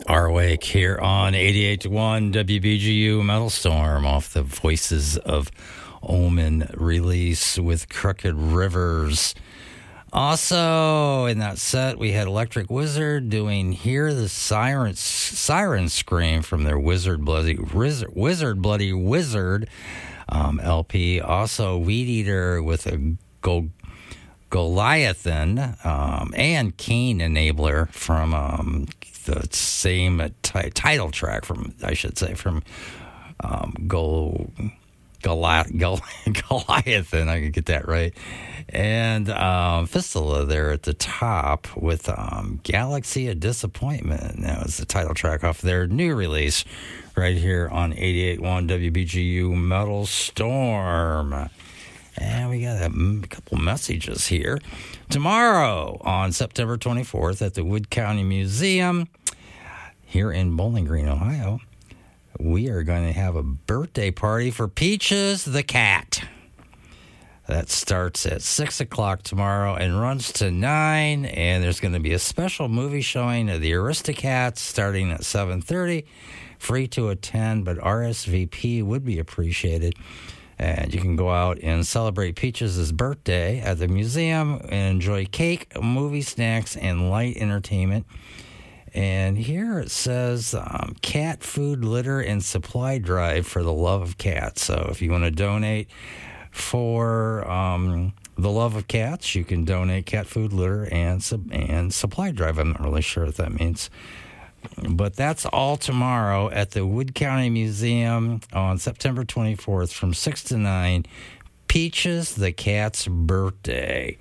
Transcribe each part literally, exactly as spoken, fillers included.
Our Wake here on eighty-eight point one W B G U Metal Storm off the Voices of Omen release with Crooked Rivers. Also, in that set, we had Electric Wizard doing Hear the Siren, Siren Scream from their Wizard Bloody Wizard, Wizard Bloody Wizard um, L P. Also, Weed Eater with a Go, Goliathan um, and Kane Enabler from um, the same t- title track from, I should say, from um, Go... Goliath, Goliathan, I can get that right. And um, Fistula there at the top with um, Galaxy of Disappointment. That was the title track off their new release right here on eighty-eight point one W B G U Metal Storm. And we got a couple messages here. Tomorrow on September twenty-fourth at the Wood County Museum here in Bowling Green, Ohio, we are going to have a birthday party for Peaches the cat. That starts at six o'clock tomorrow and runs to nine. And there's going to be a special movie showing of the Aristocats starting at seven thirty. Free to attend, but R S V P would be appreciated. And you can go out and celebrate Peaches' birthday at the museum and enjoy cake, movie snacks, and light entertainment. And here it says um, cat food, litter, and supply drive for the love of cats. So if you want to donate for um, the love of cats, you can donate cat food, litter, and, and supply drive. I'm not really sure what that means. But that's all tomorrow at the Wood County Museum on September twenty-fourth from six to nine. Peaches the cat's birthday.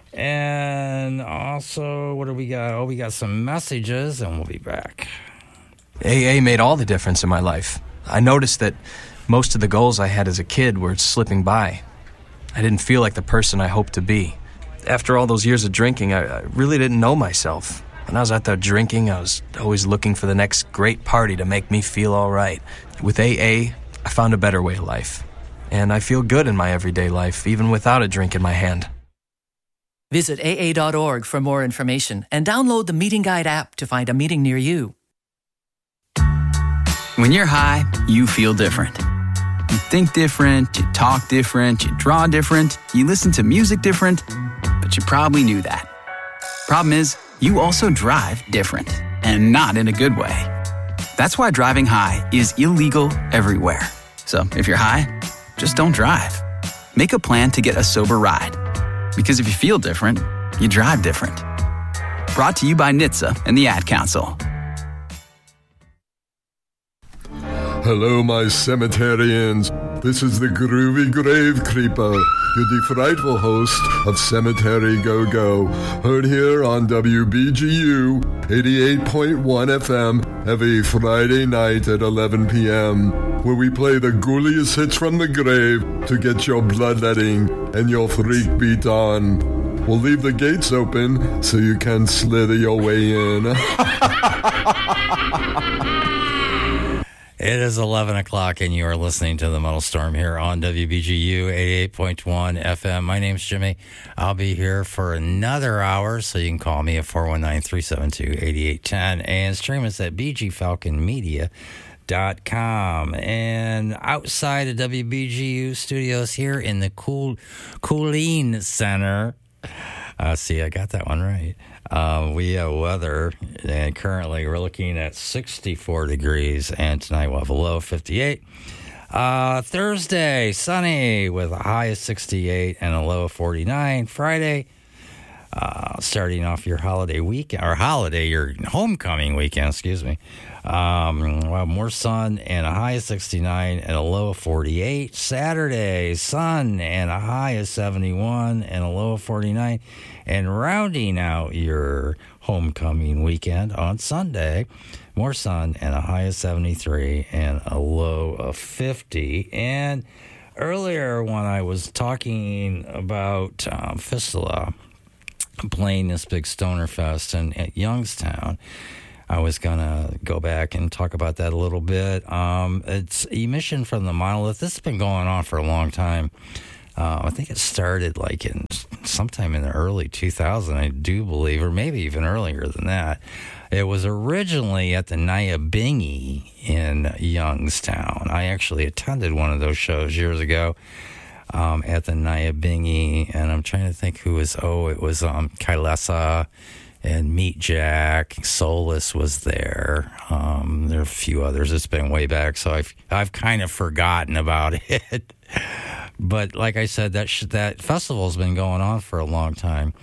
And also, what do we got? Oh, we got some messages, and we'll be back. A A made all the difference in my life. I noticed that most of the goals I had as a kid were slipping by. I didn't feel like the person I hoped to be. After all those years of drinking, I, I really didn't know myself. When I was out there drinking, I was always looking for the next great party to make me feel all right. With A A, I found a better way of life. And I feel good in my everyday life, even without a drink in my hand. Visit A A dot org for more information and download the Meeting Guide app to find a meeting near you. When you're high, you feel different. You think different, you talk different, you draw different, you listen to music different, but you probably knew that. Problem is, you also drive different, and not in a good way. That's why driving high is illegal everywhere. So if you're high, just don't drive. Make a plan to get a sober ride. Because if you feel different, you drive different. Brought to you by N H T S A and the Ad Council. Hello, my cemeterians. This is the Groovy Grave Creeper, your frightful host of Cemetery Go-Go, heard here on W B G U eighty-eight point one F M every Friday night at eleven p.m., where we play the ghouliest hits from the grave to get your bloodletting and your freak beat on. We'll leave the gates open so you can slither your way in. It is eleven o'clock, and you are listening to the Metal Storm here on W B G U eighty-eight point one F M. My name's Jimmy. I'll be here for another hour, so you can call me at four one nine, three seven two, eight eight one zero and stream us at b g falcon media dot com. And outside of W B G U studios here in the Cool Cooling Center, uh, see, I got that one right. Uh, we have weather, and currently we're looking at sixty-four degrees, and tonight we'll have a low of fifty-eight. Uh, Thursday, sunny with a high of sixty-eight and a low of forty-nine. Friday, uh, starting off your holiday weekend, or holiday, your homecoming weekend, excuse me. Um, we'll have more sun and a high of sixty-nine and a low of forty-eight. Saturday, sun and a high of seventy-one and a low of forty-nine. And rounding out your homecoming weekend on Sunday, more sun and a high of seventy-three and a low of fifty. And earlier when I was talking about um, Fistula playing this big stoner fest in, at Youngstown, I was going to go back and talk about that a little bit. Um, it's Emission from the Monolith. This has been going on for a long time. Uh, I think it started like in sometime in the early two thousands, I do believe, or maybe even earlier than that. It was originally at the Nyabingi in Youngstown. I actually attended one of those shows years ago um, at the Nyabingi, and I'm trying to think who was, oh, it was um, Kailasa and Meat Jack. Solus was there. Um, there are a few others. It's been way back, so I've, I've kind of forgotten about it. But like I said, that sh- that festival's been going on for a long time.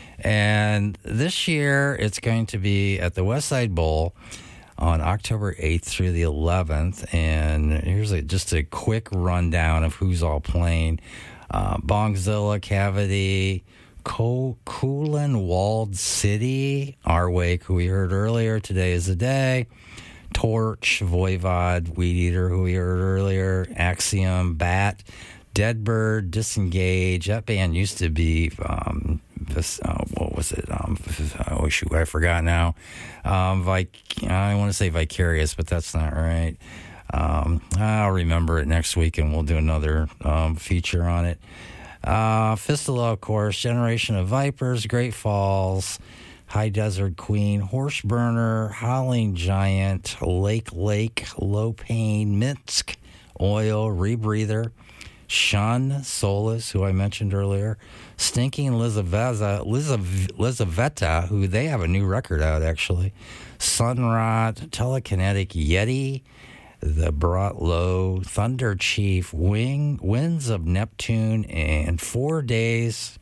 And this year, it's going to be at the West Side Bowl on October eighth through the eleventh. And here's a, just a quick rundown of who's all playing. Uh, Bongzilla, Cavity, Co- Coolin, Walled City, Arwake, who we heard earlier. Today is the day. Torch, Voivod, Weed Eater, who we heard earlier. Axiom, Bat, Deadbird, Disengage. That band used to be, um, this, uh, what was it? Um, oh, shoot, I forgot now. Um, Vic- I want to say Vicarious, but that's not right. Um, I'll remember it next week, and we'll do another um, feature on it. Uh, Fistula, of course, Generation of Vipers, Great Falls, High Desert Queen, Horse Burner, Howling Giant, Lake Lake, Low Pain, Minsk, Oil, Rebreather, Shun, Solus, who I mentioned earlier, Stinking Lizaveta, Lizav- Lizaveta, who they have a new record out, actually, Sunrot, Telekinetic Yeti, The Brought Low, Thunder Chief, Wing, Winds of Neptune, and Four Days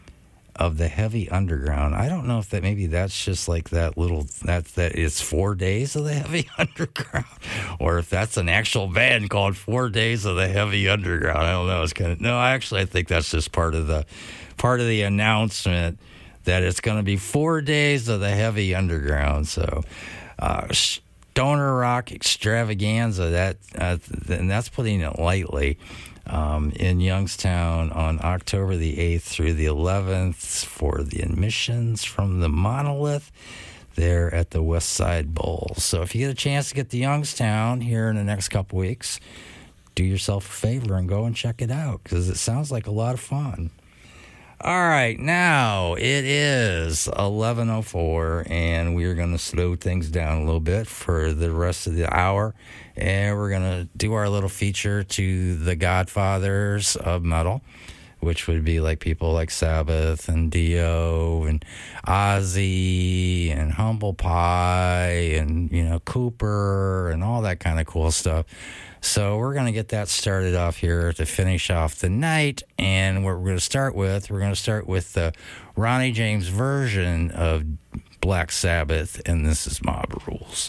of the Heavy Underground. I don't know if that maybe that's just like that little that that it's Four Days of the Heavy Underground, or if that's an actual band called Four Days of the Heavy Underground. I don't know. It's kind of no. Actually, I think that's just part of the part of the announcement that it's going to be Four Days of the Heavy Underground. So, uh, Stoner Rock Extravaganza. That uh, and that's putting it lightly. Um, in Youngstown on October the eighth through the eleventh for the admissions from the Monolith there at the West Side Bowl. So if you get a chance to get to Youngstown here in the next couple weeks, do yourself a favor and go and check it out, because it sounds like a lot of fun. All right, now it is eleven oh four, and we're going to slow things down a little bit for the rest of the hour, and we're going to do our little feature to the godfathers of metal, which would be like people like Sabbath and Dio and Ozzy and Humble Pie and, you know, Cooper and all that kind of cool stuff. So we're going to get that started off here to finish off the night. And what we're going to start with, we're going to start with the Ronnie James version of Black Sabbath, and this is Mob Rules.